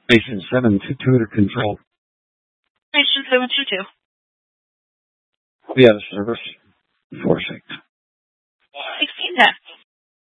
Station 722 to control. Station 722. We have a service.